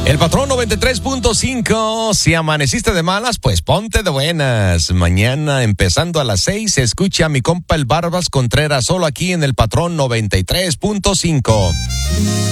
El Patrón 93.5. Si amaneciste de malas, pues ponte de buenas. Mañana, empezando a las 6, se escucha a mi compa el Barbas Contreras solo aquí en el Patrón 93.5.